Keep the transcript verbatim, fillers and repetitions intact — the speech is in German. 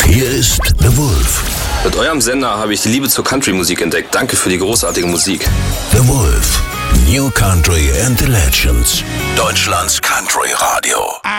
Hier ist The Wolf. Mit eurem Sender habe ich die Liebe zur Country-Musik entdeckt. Danke für die großartige Musik. The Wolf. New Country and the Legends. Deutschlands Country Radio.